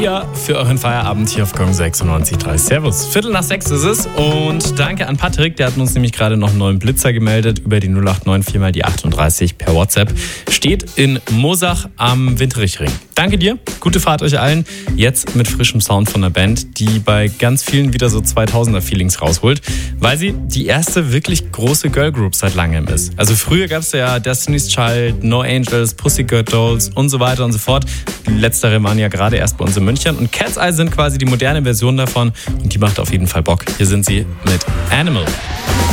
Sia für euren Feierabend hier auf Gong 96.3. Servus. 5:45 ist es und danke an Patrick, der hat uns nämlich gerade noch einen neuen Blitzer gemeldet über die 089 4 die 38 per WhatsApp. Steht in Moosach am Winterichring. Danke dir, gute Fahrt euch allen. Jetzt mit frischem Sound von der Band, die bei ganz vielen wieder so 2000er-Feelings rausholt, weil sie die erste wirklich große Girlgroup seit langem ist. Also früher gab es ja Destiny's Child, No Angels, Pussycat Dolls und so weiter und so fort. Die letztere waren ja gerade erst bei uns in München und Cat's Eye sind quasi die moderne Version davon und die macht auf jeden Fall Bock. Hier sind sie mit Animal.